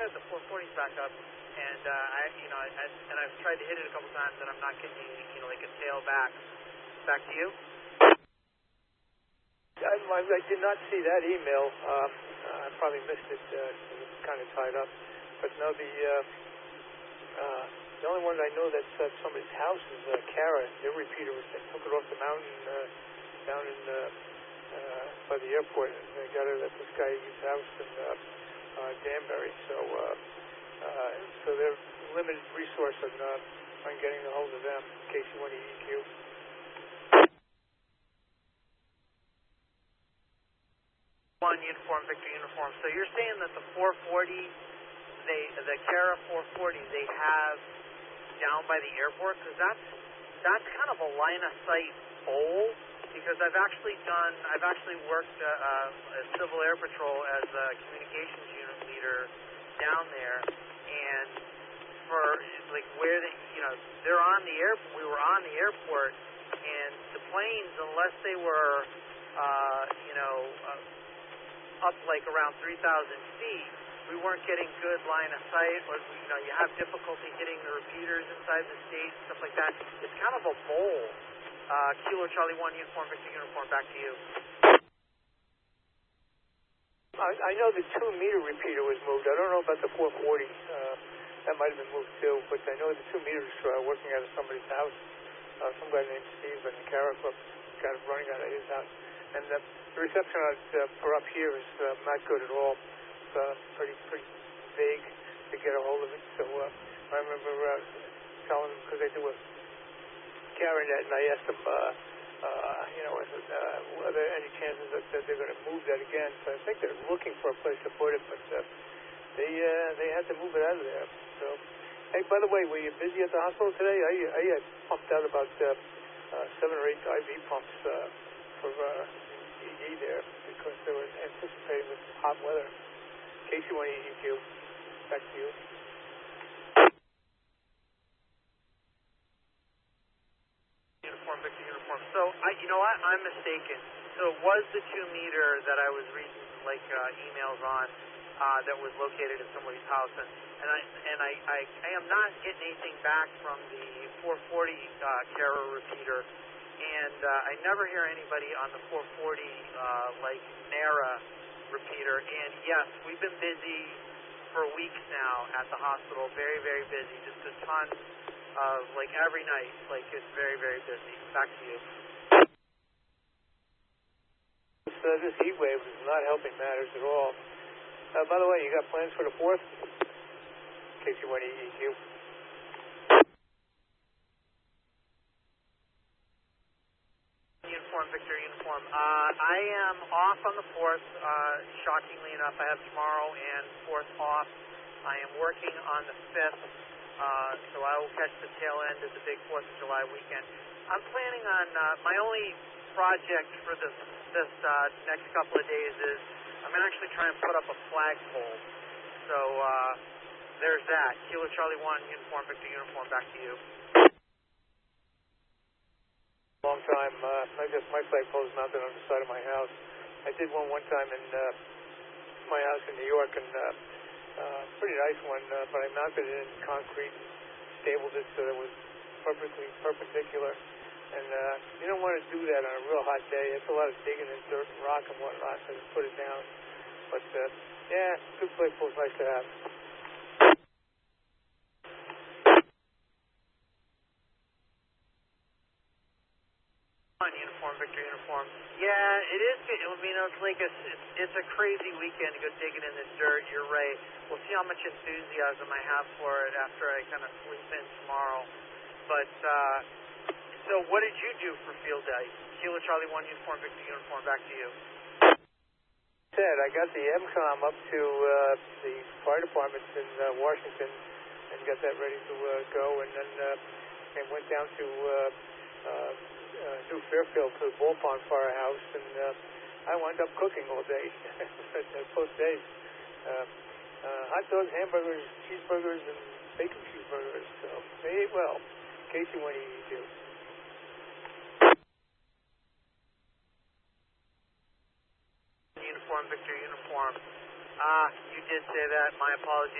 that the 440's back up, and I've tried to hit it a couple times, and I'm not getting like a tail back. Back to you. I did not see that email. I probably missed it. It was kind of tied up. But no, the only one I know that's at somebody's house is Cara. Their repeater was they took it off the mountain down in by the airport, and they got it at this guy's house in Danbury. So they're limited resource on getting a hold of them. KC1 EEQ. Uniform, Victor Uniform. So you're saying that the 440, the Cara 440, they have down by the airport? Because that's kind of a line of sight bowl. Because I've actually worked as Civil Air Patrol as a communications unit leader down there, and for like where they're on the airport. We were on the airport, and the planes, unless they were up like around 3,000 feet, we weren't getting good line of sight, or you have difficulty hitting the repeaters inside the stage, stuff like that. It's kind of a bowl. Kilo Charlie 1 Uniform, Victor Uniform, back to you. I know the 2-meter repeater was moved. I don't know about the 440. That might have been moved too, but I know the 2 meters working out of somebody's house. Some guy named Steve in the Cara Club got it running out of his house. And the reception for up here is not good at all. It's pretty vague to get a hold of it. So I remember telling them, because they do a Cara net, and I asked them, are there any chances that they're going to move that again? So I think they're looking for a place to put it, but they had to move it out of there. So, hey, by the way, were you busy at the hospital today? I had pumped out about 7 or 8 IV pumps for ED there because they were anticipating this hot weather. KC1 EEQ, back to you. Uniform, Victor Uniform. So, you know what? I'm mistaken. So it was the 2-meter that I was reading emails on that was located at somebody's house, and I am not getting anything back from the 440 Cara repeater. And I never hear anybody on the 440 NARA repeater. And yes, we've been busy for weeks now at the hospital. Very, very busy. Just a ton of every night. It's very, very busy. Back to you. This heat wave is not helping matters at all. By the way, you got plans for the 4th? KC1 EEQ. Uniform, Victor Uniform. I am off on the 4th. Shockingly enough, I have tomorrow and 4th off. I am working on the 5th, so I will catch the tail end of the big 4th of July weekend. I'm planning on my only project for this next couple of days is I'm going to actually try and put up a flagpole. So there's that. Kilo Charlie 1 Uniform, Victor Uniform. Back to you. Long time. My flagpole is mounted on the side of my house. I did one time in my house in New York, and pretty nice one, but I mounted it in concrete and stabled it so that it was perfectly perpendicular. And you don't want to do that on a real hot day. It's a lot of digging in dirt and rock and whatnot, so just put it down. But yeah, good flagpole is nice to have. Uniform, Victor Uniform. Yeah, it is. It's a crazy weekend to go digging in this dirt. You're right. We'll see how much enthusiasm I have for it after I kind of sleep in tomorrow. But so, what did you do for field day? Kilo Charlie 1 Uniform, Victor Uniform. Back to you. I got the MCOM up to the fire departments in Washington and got that ready to go, and then went down to New Fairfield to the Bull Pond Firehouse, and I wound up cooking all day both days. Hot dogs, hamburgers, cheeseburgers, and bacon cheeseburgers. So they ate well. KC1 EEQ. Uniform, Victor Uniform. You did say that. My apologies.